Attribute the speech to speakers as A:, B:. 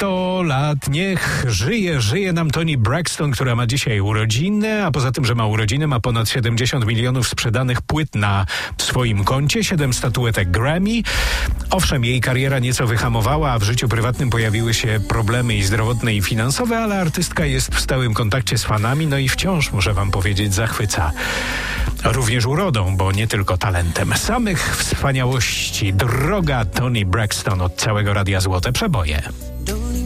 A: 100 lat, niech żyje nam Toni Braxton, która ma dzisiaj urodziny, a poza tym, że ma urodziny, ma ponad 70 milionów sprzedanych płyt na swoim koncie, 7 statuetek Grammy. Owszem, jej kariera nieco wyhamowała, a w życiu prywatnym pojawiły się problemy i zdrowotne, i finansowe, ale artystka jest w stałym kontakcie z fanami, no i wciąż, muszę wam powiedzieć, zachwyca. Również urodą, bo nie tylko talentem. Samych wspaniałości. Droga Toni Braxton od całego Radia Złote Przeboje.